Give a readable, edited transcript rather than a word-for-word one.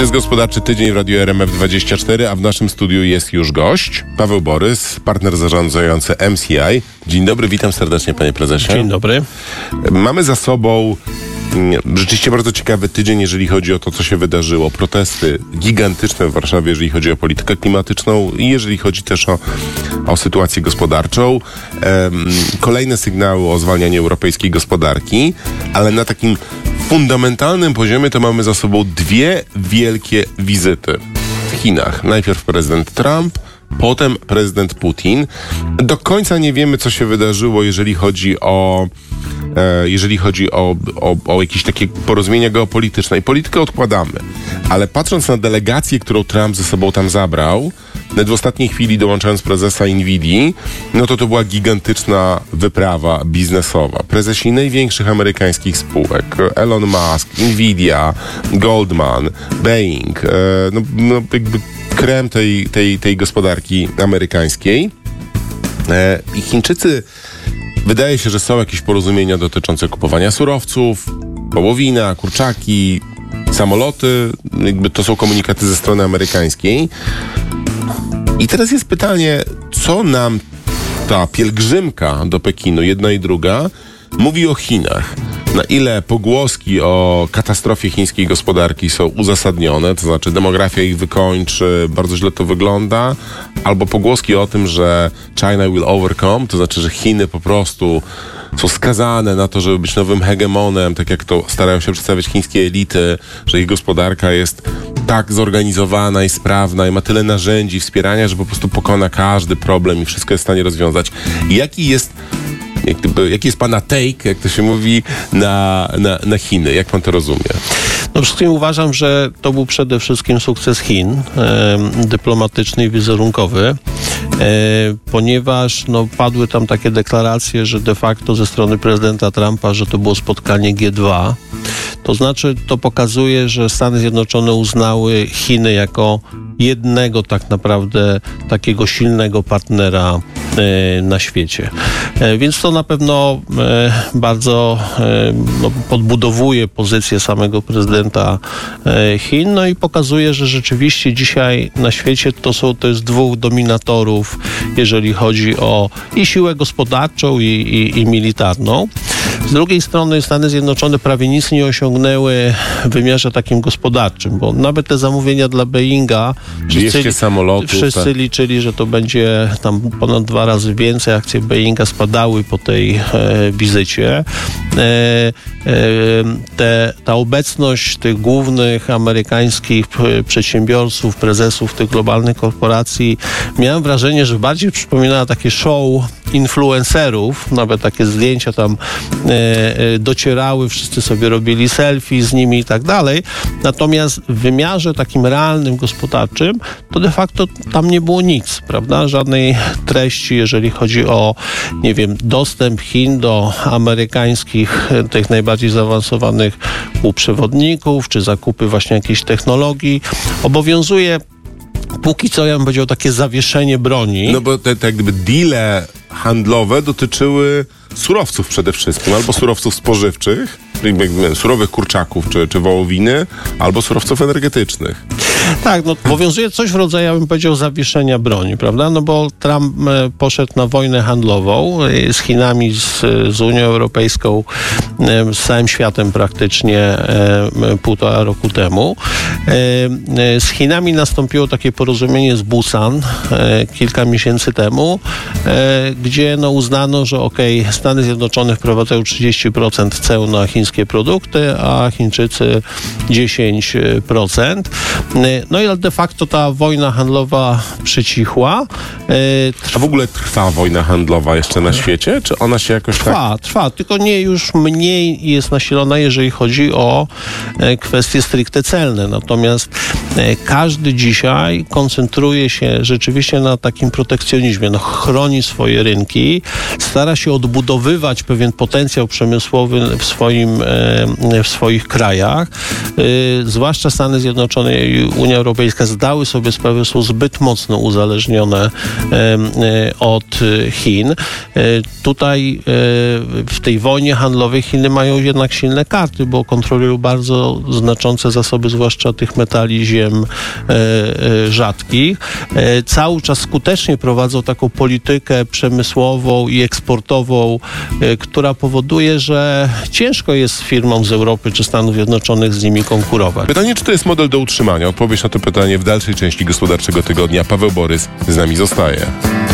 jest Gospodarczy Tydzień w Radiu RMF24, a w naszym studiu jest już gość, Paweł Borys, partner zarządzający MCI. Dzień dobry, witam serdecznie, panie prezesie. Dzień dobry. Mamy za sobą rzeczywiście bardzo ciekawy tydzień, jeżeli chodzi o to, co się wydarzyło. Protesty gigantyczne w Warszawie, jeżeli chodzi o politykę klimatyczną i jeżeli chodzi też o sytuację gospodarczą. Kolejne sygnały o zwalnianiu europejskiej gospodarki, ale na takim fundamentalnym poziomie to mamy za sobą dwie wielkie wizyty w Chinach. Najpierw prezydent Trump, potem prezydent Putin. Do końca nie wiemy, co się wydarzyło, jeżeli chodzi o jakieś takie porozumienia geopolityczne. I politykę odkładamy. Ale patrząc na delegację, którą Trump ze sobą tam zabrał, nawet w ostatniej chwili dołączając prezesa Nvidii, no to była gigantyczna wyprawa biznesowa. Prezesi największych amerykańskich spółek, Elon Musk, Nvidia, Goldman, Boeing, jakby krem tej gospodarki amerykańskiej. I Chińczycy, wydaje się, że są jakieś porozumienia dotyczące kupowania surowców, wołowina, kurczaki, samoloty. Jakby to są komunikaty ze strony amerykańskiej. I teraz jest pytanie, co nam ta pielgrzymka do Pekinu, jedna i druga, mówi o Chinach. Na ile pogłoski o katastrofie chińskiej gospodarki są uzasadnione, to znaczy demografia ich wykończy, bardzo źle to wygląda, albo pogłoski o tym, że China will overcome, to znaczy, że Chiny po prostu są skazane na to, żeby być nowym hegemonem, tak jak to starają się przedstawiać chińskie elity, że ich gospodarka jest tak zorganizowana i sprawna i ma tyle narzędzi wspierania, że po prostu pokona każdy problem i wszystko jest w stanie rozwiązać. Jaki jest pana take, jak to się mówi, na Chiny? Jak pan to rozumie? No przede wszystkim uważam, że to był przede wszystkim sukces Chin, dyplomatyczny i wizerunkowy, ponieważ padły tam takie deklaracje, że de facto ze strony prezydenta Trumpa, że to było spotkanie G2. To znaczy, to pokazuje, że Stany Zjednoczone uznały Chiny jako jednego tak naprawdę takiego silnego partnera na świecie. Więc to na pewno bardzo podbudowuje pozycję samego prezydenta Chin, no i pokazuje, że rzeczywiście dzisiaj na świecie to jest dwóch dominatorów, jeżeli chodzi o i siłę gospodarczą i militarną. Z drugiej strony Stany Zjednoczone prawie nic nie osiągnęły w wymiarze takim gospodarczym, bo nawet te zamówienia dla Boeinga wszyscy liczyli, że to będzie tam ponad 2 razy więcej. Akcje Boeinga spadały po tej wizycie. Ta obecność tych głównych amerykańskich przedsiębiorców, prezesów tych globalnych korporacji, miałem wrażenie, że bardziej przypominała takie show influencerów, nawet takie zdjęcia tam docierały, wszyscy sobie robili selfie z nimi i tak dalej. Natomiast w wymiarze takim realnym, gospodarczym, to de facto tam nie było nic, prawda? Żadnej treści, jeżeli chodzi o, nie wiem, dostęp Chin do amerykańskich, tych najbardziej zaawansowanych półprzewodników, czy zakupy właśnie jakiejś technologii. Obowiązuje póki co, ja bym powiedział, takie zawieszenie broni. No bo te jakby deale handlowe dotyczyły surowców przede wszystkim, albo surowców spożywczych, surowych kurczaków czy wołowiny, albo surowców energetycznych. Tak, obowiązuje coś w rodzaju, ja bym powiedział, zawieszenia broni, prawda? No bo Trump poszedł na wojnę handlową z Chinami, z Unią Europejską, z całym światem praktycznie 1,5 roku temu. Z Chinami nastąpiło takie porozumienie z Busan kilka miesięcy temu, gdzie uznano, że Stany Zjednoczone wprowadzają 30% ceł na chińskie produkty, a Chińczycy 10%. No i de facto ta wojna handlowa przycichła. A w ogóle trwa wojna handlowa jeszcze na świecie? Czy ona się jakoś Trwa, tylko już mniej jest nasilona, jeżeli chodzi o kwestie stricte celne. Natomiast każdy dzisiaj koncentruje się rzeczywiście na takim protekcjonizmie. Chroni swoje rynki, stara się odbudowywać pewien potencjał przemysłowy w swoim w swoich krajach. Zwłaszcza Stany Zjednoczone i Unia Europejska zdały sobie sprawę, że są zbyt mocno uzależnione od Chin. Tutaj w tej wojnie handlowej Chiny mają jednak silne karty, bo kontrolują bardzo znaczące zasoby, zwłaszcza tych metali ziem rzadkich. Cały czas skutecznie prowadzą taką politykę przemysłową i eksportową, która powoduje, że ciężko jest firmom z Europy czy Stanów Zjednoczonych z nimi konkurować. Pytanie, czy to jest model do utrzymania? Odpowiedź na to pytanie w dalszej części Gospodarczego Tygodnia. Paweł Borys z nami zostaje.